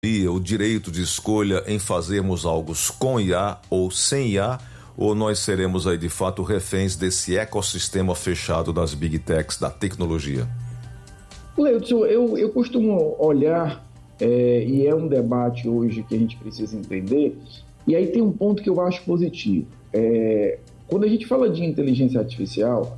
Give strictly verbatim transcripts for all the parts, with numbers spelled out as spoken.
o direito de escolha em fazermos algo com I A ou sem I A, ou nós seremos aí de fato reféns desse ecossistema fechado das Big Techs, da tecnologia? Leudson, eu, eu costumo olhar, é, e é um debate hoje que a gente precisa entender, e aí tem um ponto que eu acho positivo. É, quando a gente fala de inteligência artificial,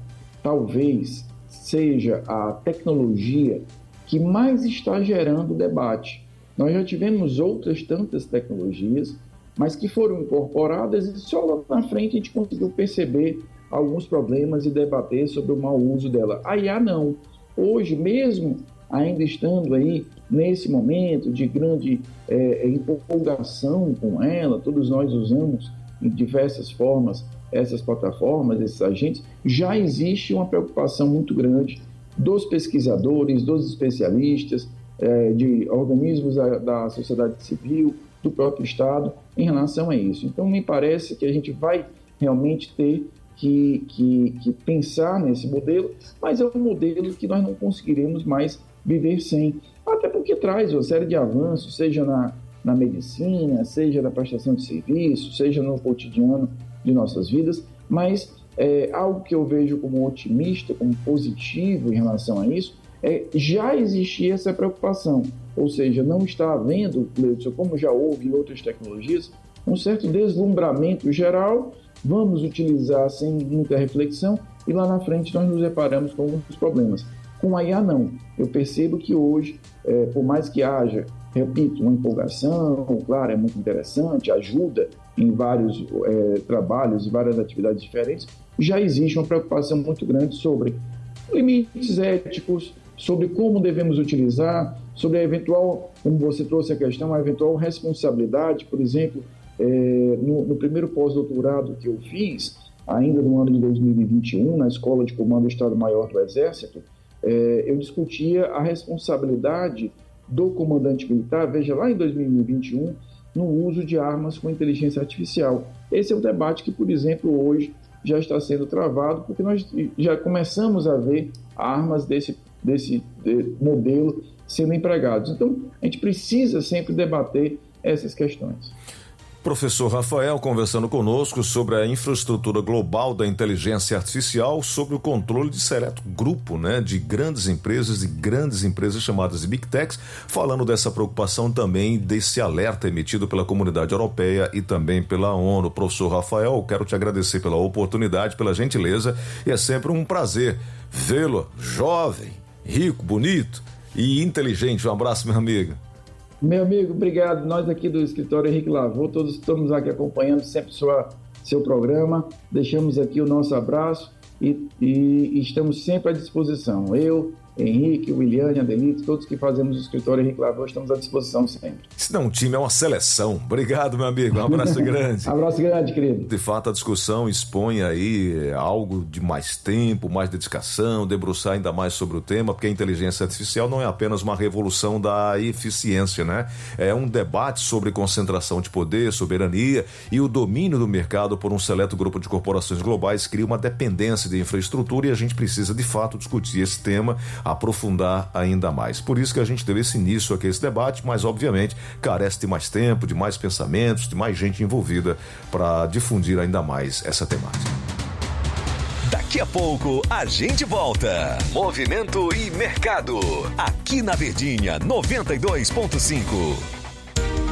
talvez seja a tecnologia que mais está gerando debate. Nós já tivemos outras tantas tecnologias, mas que foram incorporadas e só lá na frente a gente conseguiu perceber alguns problemas e debater sobre o mau uso dela. A I A não. Hoje, mesmo ainda estando aí nesse momento de grande é, empolgação com ela, todos nós usamos em diversas formas essas plataformas, esses agentes, já existe uma preocupação muito grande dos pesquisadores, dos especialistas, é, de organismos da, da sociedade civil, do próprio Estado, em relação a isso. Então, me parece que a gente vai realmente ter que, que, que pensar nesse modelo, mas é um modelo que nós não conseguiremos mais viver sem, até porque traz uma série de avanços, seja na, na medicina, seja na prestação de serviço, seja no cotidiano de nossas vidas, mas é, algo que eu vejo como otimista, como positivo em relação a isso, é já existia essa preocupação, ou seja, não está havendo, Leudson, como já houve em outras tecnologias, um certo deslumbramento geral, vamos utilizar sem muita reflexão e lá na frente nós nos deparamos com alguns problemas. Com a I A não, eu percebo que hoje, é, por mais que haja, repito, uma empolgação, claro, é muito interessante, ajuda em vários é, trabalhos e várias atividades diferentes, já existe uma preocupação muito grande sobre limites éticos, sobre como devemos utilizar, sobre a eventual, como você trouxe a questão, a eventual responsabilidade, por exemplo, é, no, no primeiro pós-doutorado que eu fiz, ainda no ano de dois mil e vinte e um, na Escola de Comando do Estado-Maior do Exército, é, eu discutia a responsabilidade do comandante militar, veja lá em dois mil e vinte e um, no uso de armas com inteligência artificial. Esse é um debate que, por exemplo, hoje já está sendo travado, porque nós já começamos a ver armas desse, desse de modelo sendo empregados. Então, a gente precisa sempre debater essas questões. Professor Rafael conversando conosco sobre a infraestrutura global da inteligência artificial, sobre o controle de seleto grupo, né, de grandes empresas e grandes empresas chamadas de Big Techs, falando dessa preocupação também, desse alerta emitido pela comunidade europeia e também pela ONU. Professor Rafael, quero te agradecer pela oportunidade, pela gentileza, e é sempre um prazer vê-lo jovem, rico, bonito e inteligente. Um abraço, meu amigo. Meu amigo, obrigado. Nós aqui do escritório Henrique Lavô, todos estamos aqui acompanhando sempre sua, seu programa. Deixamos aqui o nosso abraço e, e, e estamos sempre à disposição. Eu, Henrique, Williane, Adelito, todos que fazemos o escritório Henrique Lavô, estamos à disposição sempre. Se não, um time é uma seleção. Obrigado, meu amigo. Um abraço grande. Abraço grande, querido. De fato, a discussão expõe aí algo de mais tempo, mais dedicação, debruçar ainda mais sobre o tema, porque a inteligência artificial não é apenas uma revolução da eficiência, né? É um debate sobre concentração de poder, soberania e o domínio do mercado por um seleto grupo de corporações globais cria uma dependência de infraestrutura e a gente precisa, de fato, discutir esse tema, aprofundar ainda mais. Por isso que a gente teve esse início aqui, esse debate, mas obviamente carece de mais tempo, de mais pensamentos, de mais gente envolvida para difundir ainda mais essa temática. Daqui a pouco a gente volta. Movimento e Mercado, aqui na Verdinha noventa e dois ponto cinco.